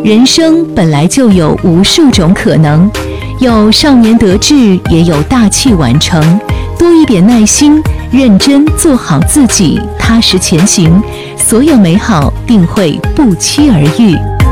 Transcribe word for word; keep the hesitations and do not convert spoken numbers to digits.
人生本来就有无数种可能，有少年得志，也有大器晚成。多一点耐心，认真做好自己，踏实前行，所有美好定会不期而遇。